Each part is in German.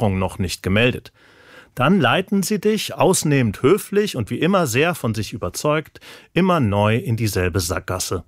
Störung noch nicht gemeldet. Dann leiten sie dich, ausnehmend höflich und wie immer sehr von sich überzeugt, immer neu in dieselbe Sackgasse.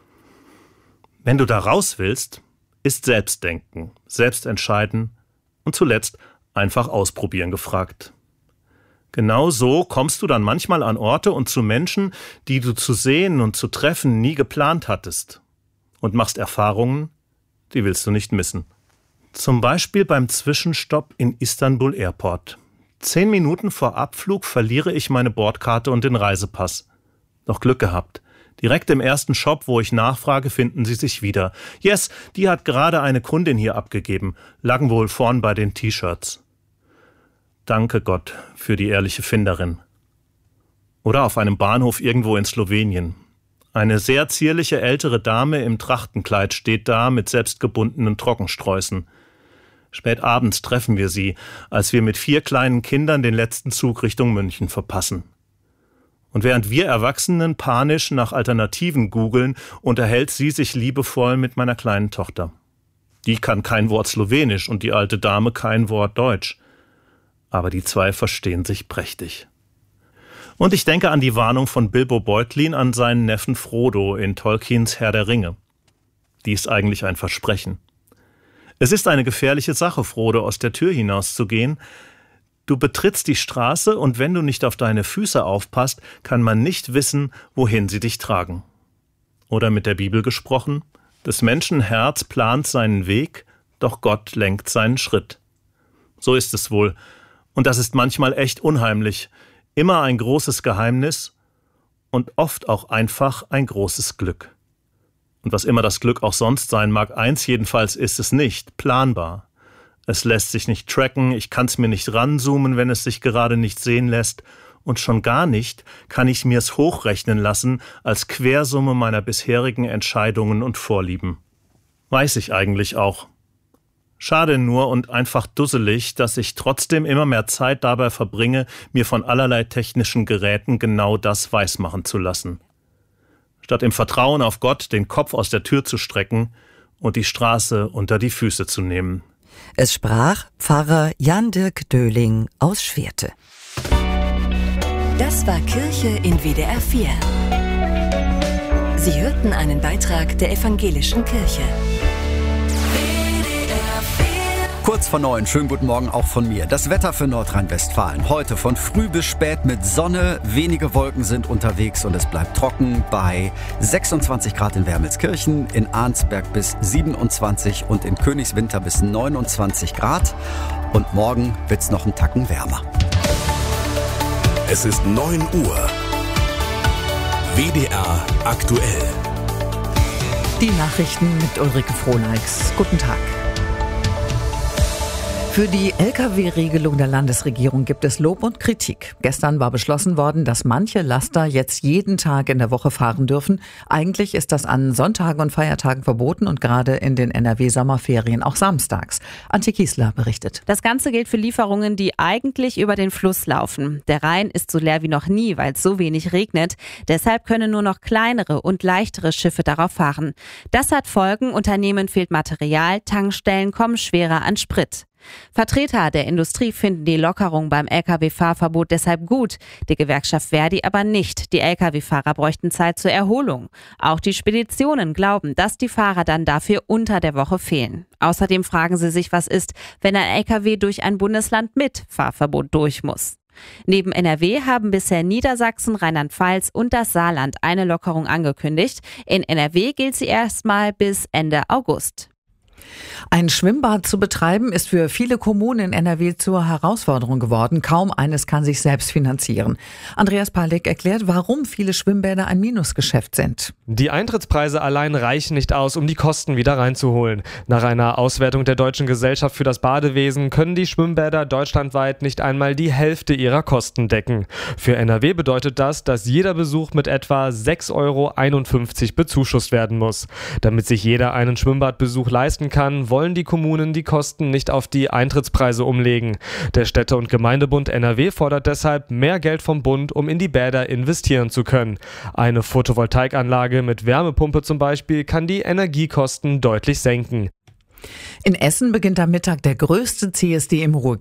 Wenn du da raus willst, ist Selbstdenken, Selbstentscheiden und zuletzt einfach ausprobieren gefragt. Genau so kommst du dann manchmal an Orte und zu Menschen, die du zu sehen und zu treffen nie geplant hattest. Und machst Erfahrungen, die willst du nicht missen. Zum Beispiel beim Zwischenstopp in Istanbul Airport. 10 Minuten vor Abflug verliere ich meine Bordkarte und den Reisepass. Noch Glück gehabt. Direkt im ersten Shop, wo ich nachfrage, finden sie sich wieder. Yes, die hat gerade eine Kundin hier abgegeben. Lagen wohl vorn bei den T-Shirts. Danke Gott für die ehrliche Finderin. Oder auf einem Bahnhof irgendwo in Slowenien. Eine sehr zierliche ältere Dame im Trachtenkleid steht da mit selbstgebundenen Trockensträußen. Spät abends treffen wir sie, als wir mit 4 kleinen Kindern den letzten Zug Richtung München verpassen. Und während wir Erwachsenen panisch nach Alternativen googeln, unterhält sie sich liebevoll mit meiner kleinen Tochter. Die kann kein Wort Slowenisch und die alte Dame kein Wort Deutsch. Aber die 2 verstehen sich prächtig. Und ich denke an die Warnung von Bilbo Beutlin an seinen Neffen Frodo in Tolkiens Herr der Ringe. Die ist eigentlich ein Versprechen. Es ist eine gefährliche Sache, Frodo, aus der Tür hinauszugehen. Du betrittst die Straße und wenn du nicht auf deine Füße aufpasst, kann man nicht wissen, wohin sie dich tragen. Oder mit der Bibel gesprochen, des Menschen Herz plant seinen Weg, doch Gott lenkt seinen Schritt. So ist es wohl. Und das ist manchmal echt unheimlich. Immer ein großes Geheimnis und oft auch einfach ein großes Glück. Und was immer das Glück auch sonst sein mag, eins jedenfalls ist es nicht planbar. Es lässt sich nicht tracken, ich kann es mir nicht ranzoomen, wenn es sich gerade nicht sehen lässt. Und schon gar nicht kann ich mir's hochrechnen lassen als Quersumme meiner bisherigen Entscheidungen und Vorlieben. Weiß ich eigentlich auch. Schade nur und einfach dusselig, dass ich trotzdem immer mehr Zeit dabei verbringe, mir von allerlei technischen Geräten genau das weismachen zu lassen. Statt im Vertrauen auf Gott den Kopf aus der Tür zu strecken und die Straße unter die Füße zu nehmen. Es sprach Pfarrer Jan-Dirk Döhling aus Schwerte. Das war Kirche in WDR 4. Sie hörten einen Beitrag der Evangelischen Kirche. Kurz vor 9, schönen guten Morgen auch von mir. Das Wetter für Nordrhein-Westfalen. Heute von früh bis spät mit Sonne, wenige Wolken sind unterwegs und es bleibt trocken bei 26 Grad in Wermelskirchen, in Arnsberg bis 27 und in Königswinter bis 29 Grad. Und morgen wird's noch einen Tacken wärmer. Es ist 9 Uhr. WDR aktuell. Die Nachrichten mit Ulrike Frohneichs. Guten Tag. Für die Lkw-Regelung der Landesregierung gibt es Lob und Kritik. Gestern war beschlossen worden, dass manche Laster jetzt jeden Tag in der Woche fahren dürfen. Eigentlich ist das an Sonntagen und Feiertagen verboten und gerade in den NRW-Sommerferien auch samstags. Antje Kiesler berichtet. Das Ganze gilt für Lieferungen, die eigentlich über den Fluss laufen. Der Rhein ist so leer wie noch nie, weil es so wenig regnet. Deshalb können nur noch kleinere und leichtere Schiffe darauf fahren. Das hat Folgen. Unternehmen fehlt Material, Tankstellen kommen schwerer an Sprit. Vertreter der Industrie finden die Lockerung beim Lkw-Fahrverbot deshalb gut, die Gewerkschaft Verdi aber nicht. Die Lkw-Fahrer bräuchten Zeit zur Erholung. Auch die Speditionen glauben, dass die Fahrer dann dafür unter der Woche fehlen. Außerdem fragen sie sich, was ist, wenn ein Lkw durch ein Bundesland mit Fahrverbot durch muss. Neben NRW haben bisher Niedersachsen, Rheinland-Pfalz und das Saarland eine Lockerung angekündigt. In NRW gilt sie erstmal bis Ende August. Ein Schwimmbad zu betreiben ist für viele Kommunen in NRW zur Herausforderung geworden. Kaum eines kann sich selbst finanzieren. Andreas Palik erklärt, warum viele Schwimmbäder ein Minusgeschäft sind. Die Eintrittspreise allein reichen nicht aus, um die Kosten wieder reinzuholen. Nach einer Auswertung der Deutschen Gesellschaft für das Badewesen können die Schwimmbäder deutschlandweit nicht einmal die Hälfte ihrer Kosten decken. Für NRW bedeutet das, dass jeder Besuch mit etwa 6,51 € bezuschusst werden muss. Damit sich jeder einen Schwimmbadbesuch leisten kann, wollen die Kommunen die Kosten nicht auf die Eintrittspreise umlegen. Der Städte- und Gemeindebund NRW fordert deshalb mehr Geld vom Bund, um in die Bäder investieren zu können. Eine Photovoltaikanlage mit Wärmepumpe zum Beispiel kann die Energiekosten deutlich senken. In Essen beginnt am Mittag der größte CSD im Ruhrgebiet.